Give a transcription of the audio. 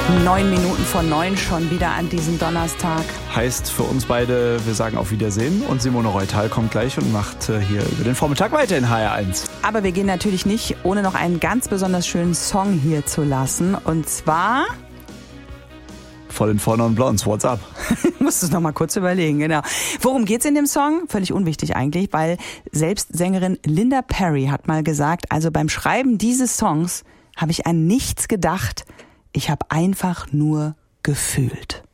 9 Minuten vor 9 schon wieder an diesem Donnerstag. Heißt für uns beide, wir sagen auf Wiedersehen. Und Simone Reutal kommt gleich und macht hier über den Vormittag weiter in HR1. Aber wir gehen natürlich nicht, ohne noch einen ganz besonders schönen Song hier zu lassen. Und zwar... Voll in Vorne und Blondes, what's up? Musst du es noch mal kurz überlegen, genau. Worum geht's in dem Song? Völlig unwichtig eigentlich, weil selbst Sängerin Linda Perry hat mal gesagt, also beim Schreiben dieses Songs habe ich an nichts gedacht, ich habe einfach nur gefühlt.